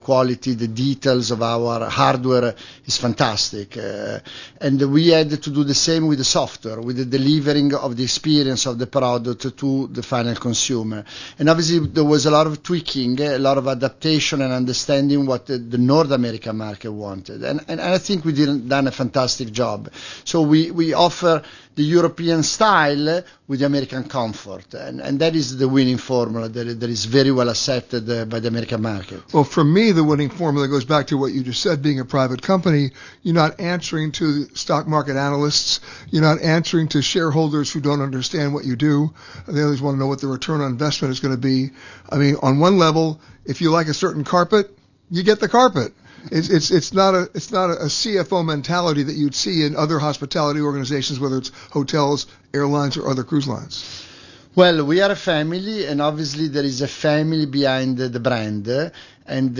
quality, the details of our hardware is fantastic. And we had to do the same with the software, with the delivering of the experience of the product to the final consumer. And obviously there was a lot of tweaking, a lot of adaptation and understanding what the North American market wanted. And I think we done a fantastic job. So we offer the European style with the American comfort. And that is the winning formula that is very well accepted by the American market. Well, for me, the winning formula goes back to what you just said. Being a private company, you're not answering to stock market analysts. You're not answering to shareholders who don't understand what you do. They always want to know what the return on investment is going to be. I mean, on one level, if you like a certain carpet, you get the carpet. It's not a CFO mentality that you'd see in other hospitality organizations, whether it's hotels, airlines, or other cruise lines. Well, we are a family, and obviously there is a family behind the brand, and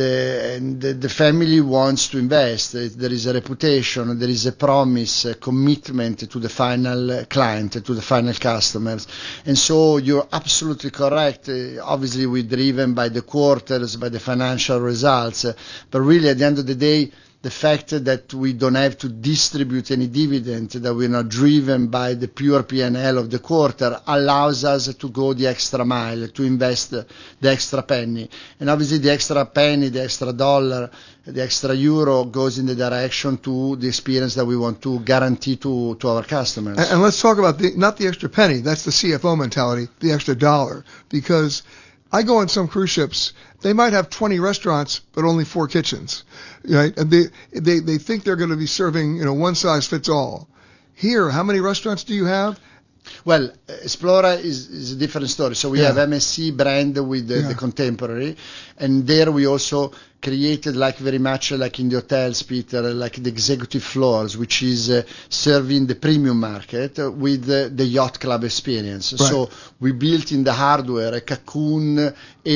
the family wants to invest. There is a reputation, there is a promise, a commitment to the final client, to the final customers. And so you're absolutely correct. Obviously we're driven by the quarters, by the financial results, but really at the end of the day, the fact that we don't have to distribute any dividend, that we're not driven by the pure P&L of the quarter, allows us to go the extra mile, to invest the extra penny. And obviously the extra penny, the extra dollar, the extra euro goes in the direction to the experience that we want to guarantee to our customers. And let's talk about not the extra penny, that's the CFO mentality, the extra dollar. Because I go on some cruise ships, they might have 20 restaurants, but only 4 kitchens, right? And they think they're going to be serving, one size fits all. Here, how many restaurants do you have? Well, Esplora is a different story. So we have MSC brand with the Contemporary, and there we also created very much like in the hotels, Peter, like the executive floors, which is serving the premium market with the yacht club experience. Right. So we built in the hardware a cocoon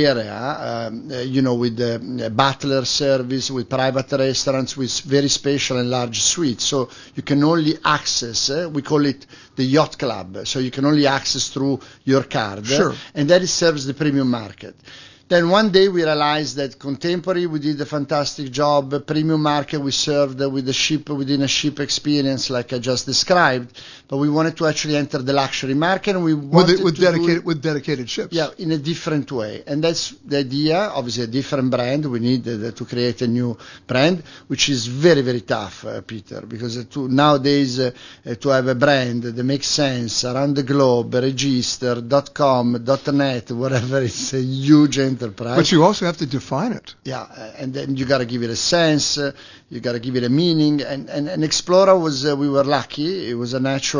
area, with the butler service, with private restaurants, with very special and large suites. So you can only access, we call it the yacht club. So you can only access through your card. Sure. And that serves the premium market. Then one day we realized that Contemporary, we did a fantastic job. Premium market, we served with the ship, within a ship experience like I just described. But we wanted to actually enter the luxury market, and we wanted with dedicated ships. Yeah, in a different way. And that's the idea. Obviously, a different brand. We needed to create a new brand, which is very, very tough, Peter, because nowadays to have a brand that makes sense around the globe, register, .com, .net, whatever, it's a huge enterprise. But you also have to define it. Yeah, and then you got to give it a sense, you got to give it a meaning. And Esplora we were lucky. It was a natural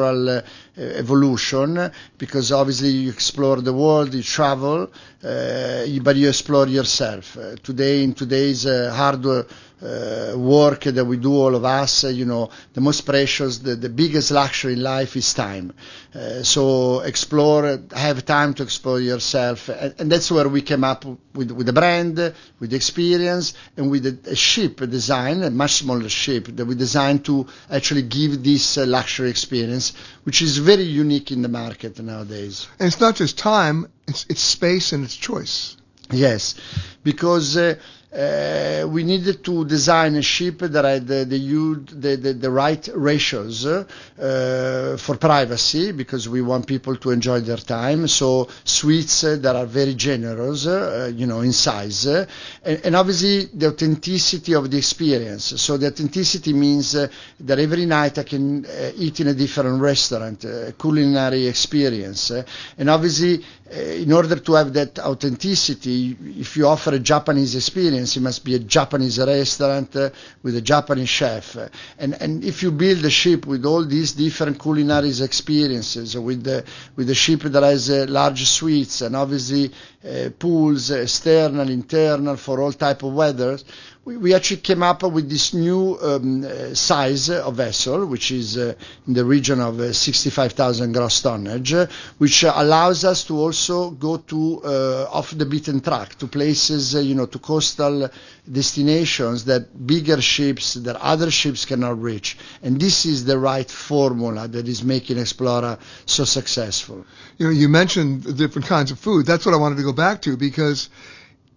evolution, because obviously you explore the world, you travel, but you explore yourself. Today, in today's hardware work that we do, all of us, the most precious, the biggest luxury in life is time. So have time to explore yourself, and that's where we came up with the brand, with the experience, and with a ship design, a much smaller ship that we designed to actually give this luxury experience, which is very unique in the market nowadays. And it's not just time, it's space and it's choice. Yes, because we needed to design a ship that had the right ratios for privacy, because we want people to enjoy their time. So suites that are very generous, in size, and obviously the authenticity of the experience. So the authenticity means that every night I can eat in a different restaurant, a culinary experience, and obviously in order to have that authenticity, if you offer a Japanese experience, it must be a Japanese restaurant with a Japanese chef. And if you build a ship with all these different culinary experiences, with the ship that has large suites and obviously pools, external, internal, for all type of weather, we actually came up with this new size of vessel, which is in the region of 65,000 gross tonnage, which allows us to also go to off the beaten track, to places, to coastal destinations that bigger ships, that other ships cannot reach. And this is the right formula that is making Esplora so successful. You mentioned the different kinds of food. That's what I wanted to go back to, because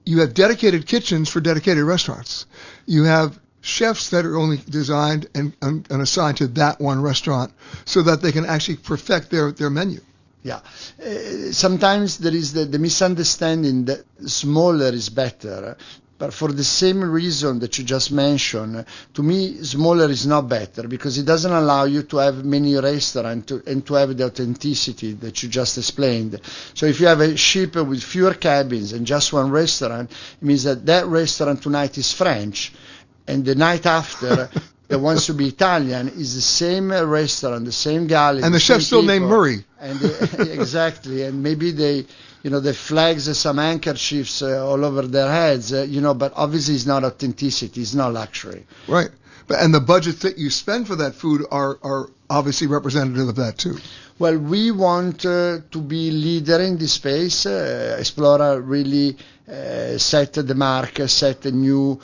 you have dedicated kitchens for dedicated restaurants. You have chefs that are only designed and assigned to that one restaurant so that they can actually perfect their menu. Yeah. Sometimes there is the misunderstanding that smaller is better. But for the same reason that you just mentioned, to me, smaller is not better because it doesn't allow you to have many restaurants and to have the authenticity that you just explained. So if you have a ship with fewer cabins and just one restaurant, it means that restaurant tonight is French, and the night after, that wants to be Italian is the same restaurant, the same galley. And the chef's still named Murray. And exactly, and maybe they flags some handkerchiefs all over their heads, but obviously it's not authenticity, it's not luxury. Right. And the budgets that you spend for that food are obviously representative of that too. Well, we want to be leader in this space. Esplora really set the mark, set a new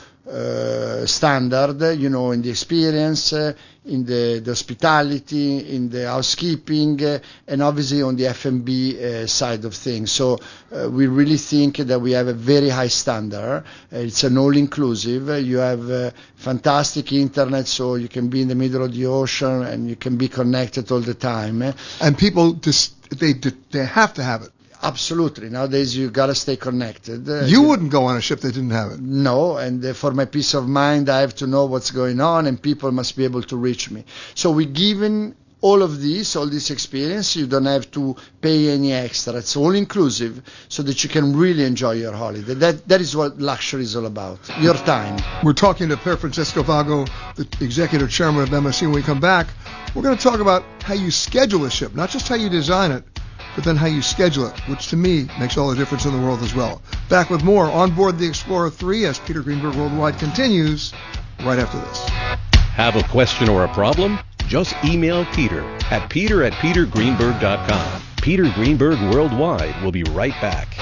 standard, in the experience, in the hospitality, in the housekeeping, and obviously on the F&B side of things. So we really think that we have a very high standard. It's an all-inclusive. You have fantastic internet, so you can be in the middle of the ocean and you can be connected all the time. And people they have to have it. Absolutely. Nowadays, you got to stay connected. You wouldn't go on a ship that didn't have it. No, and for my peace of mind, I have to know what's going on, and people must be able to reach me. So we're giving all this experience. You don't have to pay any extra. It's all inclusive so that you can really enjoy your holiday. That is what luxury is all about, your time. We're talking to Per Francesco Vago, the executive chairman of MSC. When we come back, we're going to talk about how you schedule a ship, not just how you design it, but then how you schedule it, which to me makes all the difference in the world as well. Back with more on board the Explorer 3 as Peter Greenberg Worldwide continues right after this. Have a question or a problem? Just email Peter at peter@petergreenberg.com. Peter Greenberg Worldwide will be right back.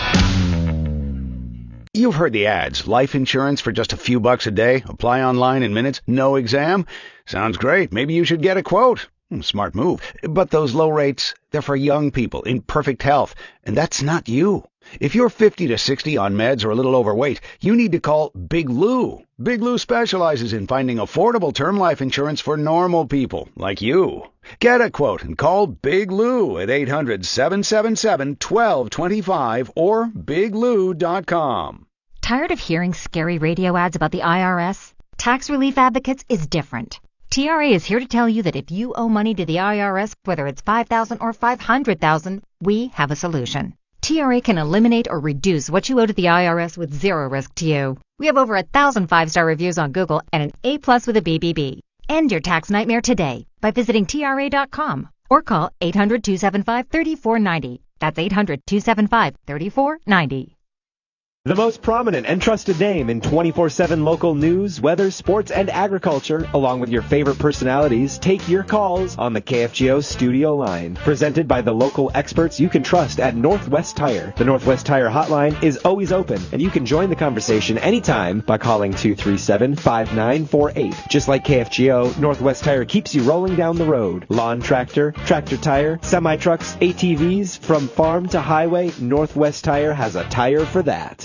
You've heard the ads. Life insurance for just a few bucks a day. Apply online in minutes. No exam. Sounds great. Maybe you should get a quote. Smart move. But those low rates, they're for young people in perfect health. And that's not you. If you're 50 to 60 on meds or a little overweight, you need to call Big Lou. Big Lou specializes in finding affordable term life insurance for normal people like you. Get a quote and call Big Lou at 800-777-1225 or biglou.com. Tired of hearing scary radio ads about the IRS? Tax Relief Advocates is different. TRA is here to tell you that if you owe money to the IRS, whether it's $5,000 or $500,000, we have a solution. TRA can eliminate or reduce what you owe to the IRS with zero risk to you. We have over 1,000 5-star reviews on Google and an A+ with a BBB. End your tax nightmare today by visiting TRA.com or call 800-275-3490. That's 800-275-3490. The most prominent and trusted name in 24/7 local news, weather, sports, and agriculture, along with your favorite personalities, take your calls on the KFGO studio line. Presented by the local experts you can trust at Northwest Tire. The Northwest Tire hotline is always open, and you can join the conversation anytime by calling 237-5948. Just like KFGO, Northwest Tire keeps you rolling down the road. Lawn tractor, tractor tire, semi-trucks, ATVs, from farm to highway, Northwest Tire has a tire for that.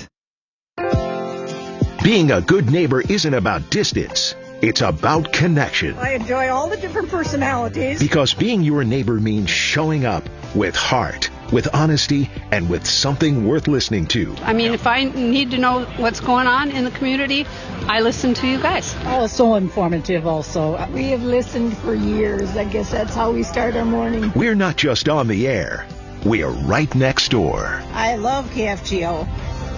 Being a good neighbor isn't about distance. It's about connection. I enjoy all the different personalities. Because being your neighbor means showing up with heart, with honesty, and with something worth listening to. I mean, if I need to know what's going on in the community, I listen to you guys. Oh, it's so informative also. We have listened for years. I guess that's how we start our morning. We're not just on the air. We're right next door. I love KFGO.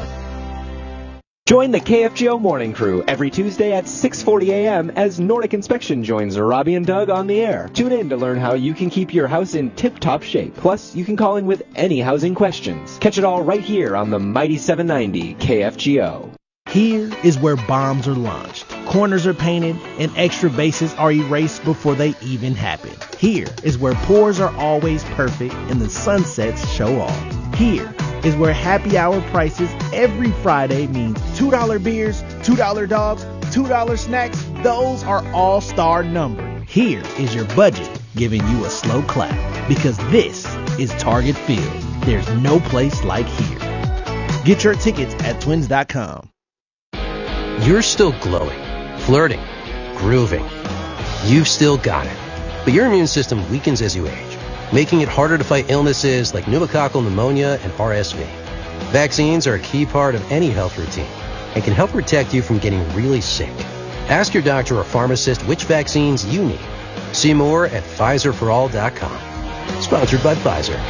Join the KFGO Morning Crew every Tuesday at 6:40 a.m. as Nordic Inspection joins Robbie and Doug on the air. Tune in to learn how you can keep your house in tip-top shape. Plus, you can call in with any housing questions. Catch it all right here on the Mighty 790 KFGO. Here is where bombs are launched, corners are painted, and extra bases are erased before they even happen. Here is where pours are always perfect and the sunsets show off. Here is where happy hour prices every Friday means $2 beers, $2 dogs, $2 snacks. Those are all-star numbered. Here is your budget giving you a slow clap because this is Target Field. There's no place like here. Get your tickets at twins.com. You're still glowing, flirting, grooving. You've still got it. But your immune system weakens as you age, making it harder to fight illnesses like pneumococcal pneumonia and RSV. Vaccines are a key part of any health routine and can help protect you from getting really sick. Ask your doctor or pharmacist which vaccines you need. See more at PfizerForAll.com. Sponsored by Pfizer.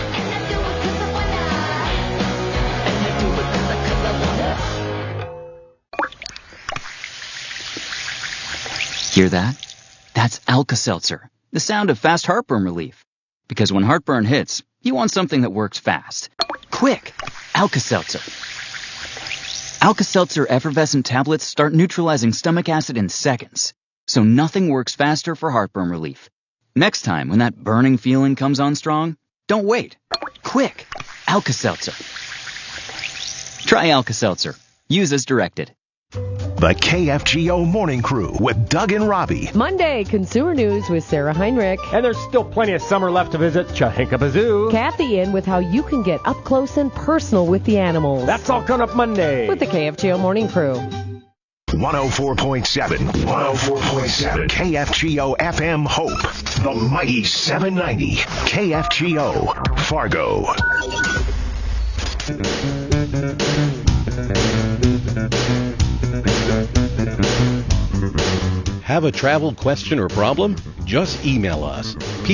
Hear that? That's Alka-Seltzer, the sound of fast heartburn relief. Because when heartburn hits, you want something that works fast. Quick! Alka-Seltzer. Alka-Seltzer effervescent tablets start neutralizing stomach acid in seconds, so nothing works faster for heartburn relief. Next time when that burning feeling comes on strong, don't wait. Quick! Alka-Seltzer. Try Alka-Seltzer. Use as directed. The KFGO Morning Crew with Doug and Robbie. Monday, Consumer News with Sarah Heinrich. And there's still plenty of summer left to visit Chahinkapa Zoo. Kathy in with how you can get up close and personal with the animals. That's all coming up Monday. With the KFGO Morning Crew. 104.7 KFGO FM Hope. The mighty 790 KFGO Fargo. Have a travel question or problem? Just email us,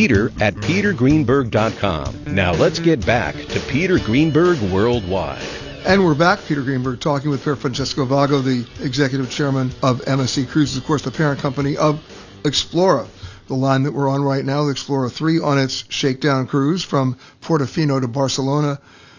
peter@petergreenberg.com. Now let's get back to Peter Greenberg Worldwide. And we're back, Peter Greenberg, talking with Pier Francesco Vago, the executive chairman of MSC Cruises, of course, the parent company of Explora. The line that we're on right now, the Explorer 3, on its shakedown cruise from Portofino to Barcelona.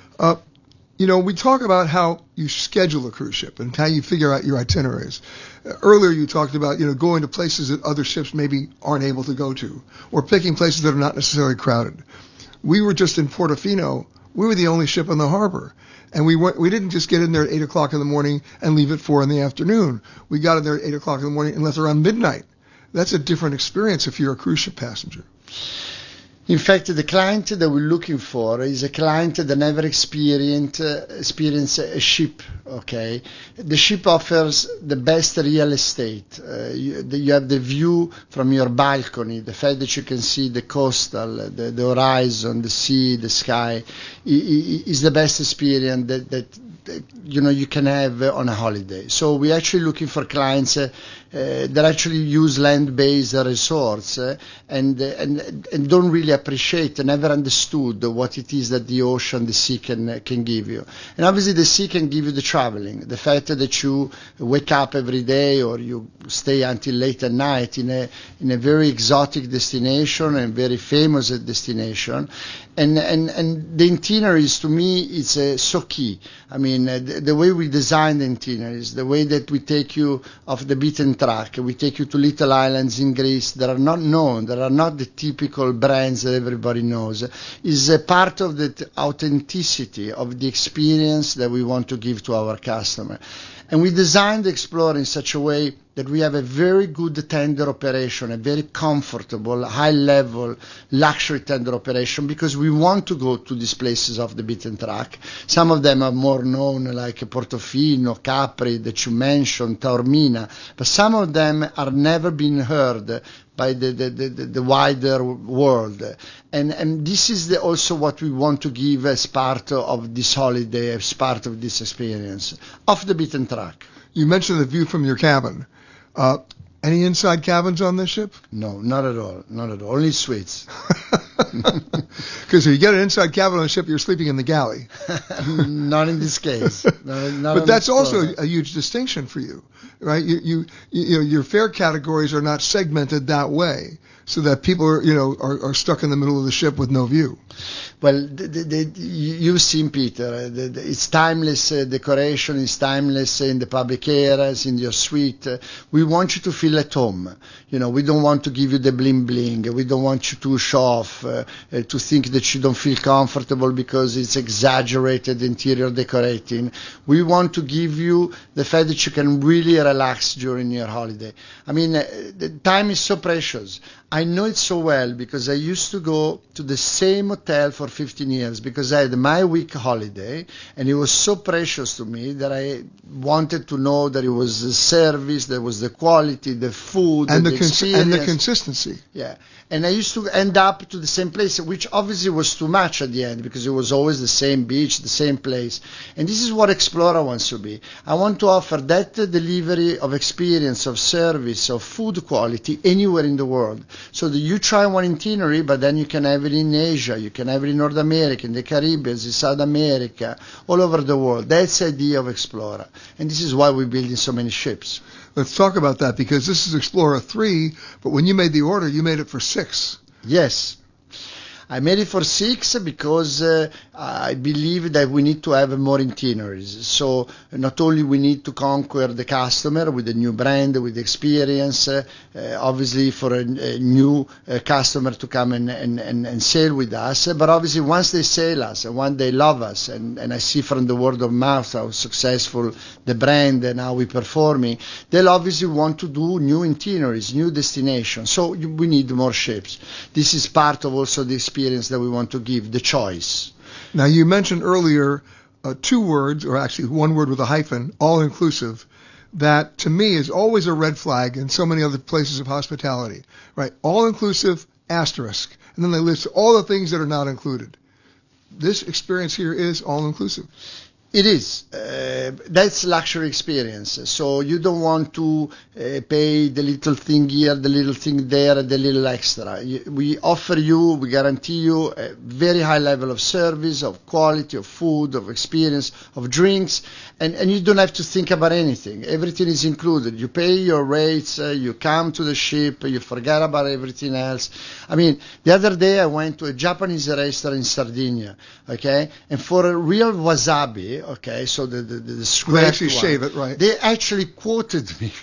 We talk about how you schedule a cruise ship and how you figure out your itineraries. Earlier you talked about, going to places that other ships maybe aren't able to go to, or picking places that are not necessarily crowded. We were just in Portofino. We were the only ship in the harbor. And we didn't just get in there at 8 o'clock in the morning and leave at 4 in the afternoon. We got in there at 8 o'clock in the morning and left around midnight. That's a different experience if you're a cruise ship passenger. In fact, the client that we're looking for is a client that never experienced a ship. Okay, the ship offers the best real estate. You have the view from your balcony, the fact that you can see the coastal, the horizon, the sea, the sky, is the best experience that you can have on a holiday. So we're actually looking for clients that actually use land-based resorts and don't really appreciate, never understood what it is that the ocean, the sea can give you. And obviously the sea can give you the traveling, the fact that you wake up every day or you stay until late at night in a very exotic destination and very famous destination. And the itineraries, to me, it's so key. I mean, the way we design the itineraries, the way that we take you off the beaten track, we take you to little islands in Greece that are not known, that are not the typical brands that everybody knows, is a part of the authenticity of the experience that we want to give to our customer. And we designed the Explorer in such a way that we have a very good tender operation, a very comfortable, high-level luxury tender operation, because we want to go to these places off the beaten track. Some of them are more known, like Portofino, Capri, that you mentioned, Taormina, but some of them are never been heard by the wider world. And this is also what we want to give as part of this holiday, as part of this experience, off the beaten track. You mentioned the view from your cabin. Any inside cabins on this ship? No, not at all. Not at all. Only suites. Because if you get an inside cabin on a ship, you're sleeping in the galley. Not in this case. But that's also a huge distinction for you, right? Your fare categories are not segmented that way, so that people are stuck in the middle of the ship with no view. Well, you've seen, Peter, it's timeless decoration, it's timeless in the public areas, in your suite. We want you to feel at home. We don't want to give you the bling bling. We don't want you to show off. to think that you don't feel comfortable because it's exaggerated interior decorating. We want to give you the fact that you can really relax during your holiday. I mean, the time is so precious. I know it so well because I used to go to the same hotel for 15 years because I had my week holiday, and it was so precious to me that I wanted to know that it was the service, there was the quality, the food, and the experience. And the consistency. Yeah. And I used to end up to the same place, which obviously was too much at the end because it was always the same beach, the same place. And this is what Explorer wants to be. I want to offer that delivery of experience, of service, of food quality anywhere in the world. So that you try one itinerary, but then you can have it in Asia, you can have it in North America, in the Caribbean, in South America, all over the world. That's the idea of Explorer. And this is why we're building so many ships. Let's talk about that, because this is Explorer 3, but when you made the order, you made it for 6. Yes. I made it for 6 because I believe that we need to have more itineraries. So not only we need to conquer the customer with a new brand, with experience, obviously for a new customer to come and sail with us, but obviously once they sail us and once they love us, and I see from the word of mouth how successful the brand and how we're performing, they'll obviously want to do new itineraries, new destinations. So we need more ships. This is part of also the experience that we want to give, the choice. Now, you mentioned earlier 2 words, or actually 1 word with a hyphen, all-inclusive, that to me is always a red flag in so many other places of hospitality, right? All-inclusive, asterisk. And then they list all the things that are not included. This experience here is all-inclusive. It is. That's luxury experience. So you don't want to pay the little thing here, the little thing there, the little extra. We offer you, we guarantee you a very high level of service, of quality, of food, of experience, of drinks, and you don't have to think about anything. Everything is included. You pay your rates, you come to the ship, you forget about everything else. I mean, the other day I went to a Japanese restaurant in Sardinia, okay, and for a real wasabi, okay, so the square. They actually shave it, right? They actually quoted me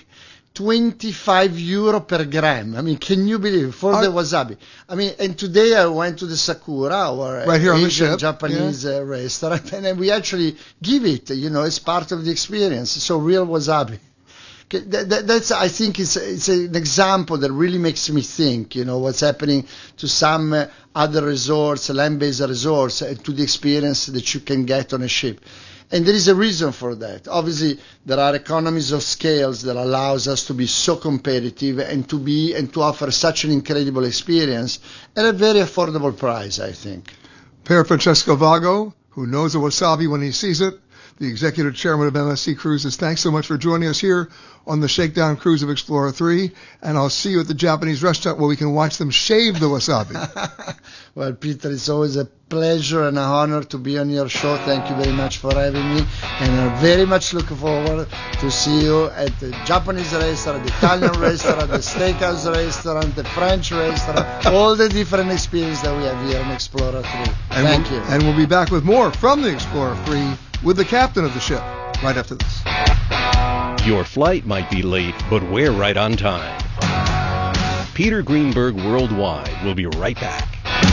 25 euro per gram. I mean, can you believe it? For the wasabi? I mean, and today I went to the Sakura, our right here on Asian the ship. Japanese restaurant, and we actually give it, as part of the experience. So real wasabi. That's, I think, it's an example that really makes me think, what's happening to some other resorts, land-based resorts, and to the experience that you can get on a ship. And there is a reason for that. Obviously, there are economies of scales that allows us to be so competitive and to offer such an incredible experience at a very affordable price, I think. Pier Francesco Vago, who knows a wasabi when he sees it, the executive chairman of MSC Cruises. Thanks so much for joining us here on the Shakedown Cruise of Explorer 3, and I'll see you at the Japanese restaurant where we can watch them shave the wasabi. Well, Peter, it's always a pleasure and an honor to be on your show. Thank you very much for having me, and I'm very much looking forward to see you at the Japanese restaurant, the Italian restaurant, the steakhouse restaurant, the French restaurant, all the different experiences that we have here in Explorer 3. Thank you. And we'll be back with more from the Explorer 3 with the captain of the ship right after this. Your flight might be late, but we're right on time. Peter Greenberg Worldwide will be right back.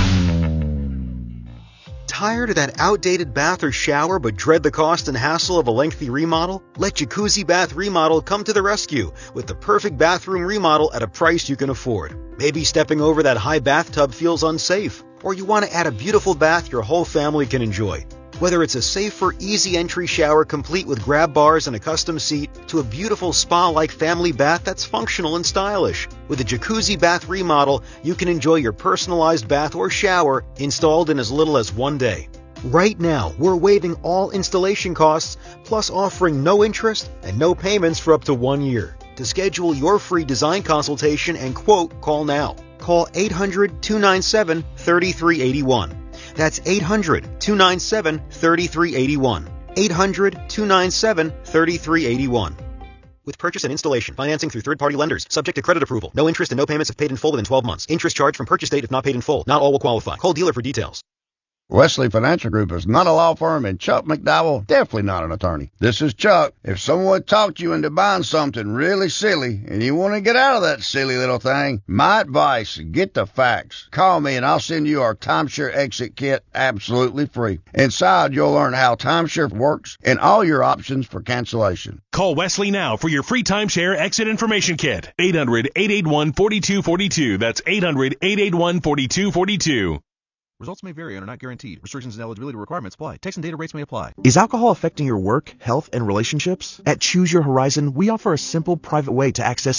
Tired of that outdated bath or shower but dread the cost and hassle of a lengthy remodel? Let Jacuzzi Bath Remodel come to the rescue with the perfect bathroom remodel at a price you can afford. Maybe stepping over that high bathtub feels unsafe, or you want to add a beautiful bath your whole family can enjoy. Whether it's a safer, easy entry shower complete with grab bars and a custom seat, to a beautiful spa-like family bath that's functional and stylish. With a Jacuzzi Bath Remodel, you can enjoy your personalized bath or shower installed in as little as 1 day. Right now, we're waiving all installation costs, plus offering no interest and no payments for up to 1 year. To schedule your free design consultation and quote, call now. Call 800-297-3381. That's 800-297-3381. 800-297-3381. With purchase and installation, financing through third-party lenders, subject to credit approval. No interest and no payments if paid in full within 12 months. Interest charged from purchase date if not paid in full. Not all will qualify. Call dealer for details. Wesley Financial Group is not a law firm, and Chuck McDowell definitely not an attorney. This is Chuck. If someone talked you into buying something really silly and you want to get out of that silly little thing, my advice, get the facts. Call me and I'll send you our timeshare exit kit absolutely free. Inside, you'll learn how timeshare works and all your options for cancellation. Call Wesley now for your free timeshare exit information kit. 800-881-4242. That's 800-881-4242. Results may vary and are not guaranteed. Restrictions and eligibility requirements apply. Text and data rates may apply. Is alcohol affecting your work, health, and relationships? At Choose Your Horizon, we offer a simple, private way to access